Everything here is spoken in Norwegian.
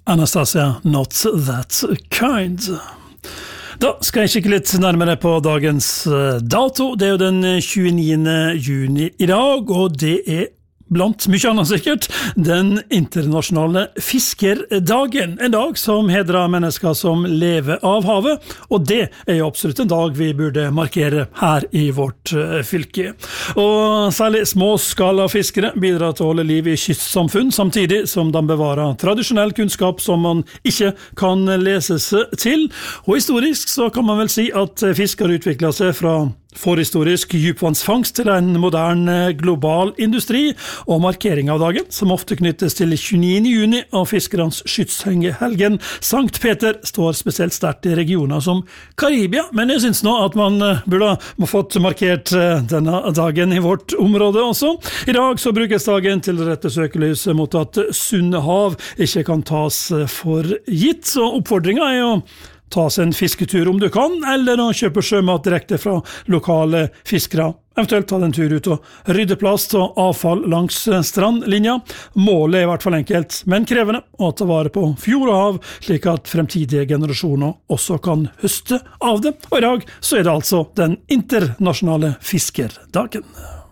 Anastasia, Not That Kind. Da skal jeg kikke litt nærmere på dagens dato. Det er jo den 29. juni i dag, og det er blant mye annet sikkert den internasjonale fiskerdagen. En dag som hedrer mennesker som lever av havet, og det er jo absolutt en dag vi burde markere her i vårt fylke. Og særlig småskala fiskere bidrar til å holde liv i kystsamfunn, samtidig som de bevarer tradisjonell kunnskap som man ikke kan lese seg til. Og historisk så kan man vel si at fisk har utviklet seg fra forhistorisk djupvannsfangst til en moderne global industri, og markering av dagen, som ofte knyttes til 29. juni av fiskernes skytshelgen Sankt Peter, står spesielt sterkt i regioner som Karibia, men jeg synes nå at man burde ha fått markert denne dagen i vårt område også. I dag så brukes dagen til å rette søkelyset mot at sunne hav ikke kan tas for gitt, så oppfordringen er jo ta seg en fisketur om du kan, eller å kjøpe sjømat direkte fra lokale fiskere. Eventuelt ta en tur ut og rydde plast og avfall langs strandlinja. Målet er i hvert fall enkelt, men krevende, å ta vare på fjord og hav, slik at fremtidige generasjoner også kan høste av det. Og i dag så er det altså den internasjonale fiskerdagen.